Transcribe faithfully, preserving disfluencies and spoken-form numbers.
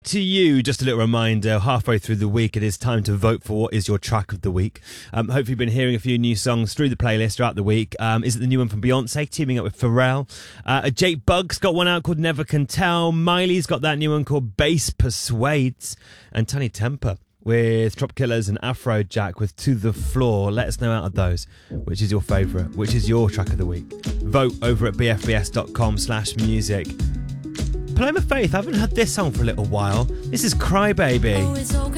to you, just a little reminder, halfway through the week, it is time to vote for what is your track of the week. Um, hopefully you've been hearing a few new songs through the playlist throughout the week. Um, is it the new one from Beyonce, teaming up with Pharrell? Uh, Jake Bugg's got one out called Never Can Tell. Miley's got that new one called Bass Persuades. And Tony Temper with Trop Killers and Afrojack with To The Floor. Let us know out of those which is your favourite, which is your track of the week. Vote over at bfbs.com slash music. Paloma Faith, I haven't heard this song for a little while. This is Cry Baby. Oh, it's okay.